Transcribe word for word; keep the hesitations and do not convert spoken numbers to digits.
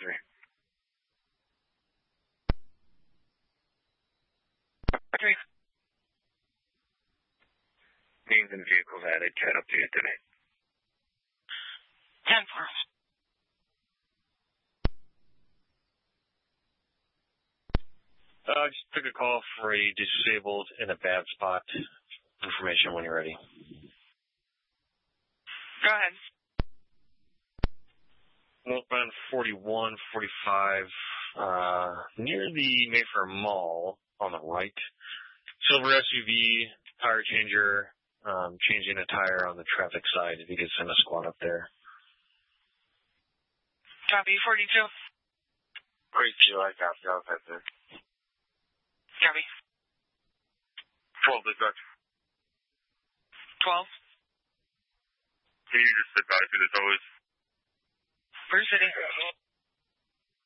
three. Three. Means and vehicles added. Cat up to you today. ten four. Uh, just took a call for a disabled in a bad spot. Information when you're ready. Go ahead. Northbound forty-one, forty-five, uh, near the Mayfair Mall on the right. Silver S U V, tire changer, um, changing a tire on the traffic side. If you could send a squad up there. Copy, forty-two. forty-two, I copy. I'll have that. Copy. twelve, dispatch. twelve. Can you just sit back to the toes? We're sitting.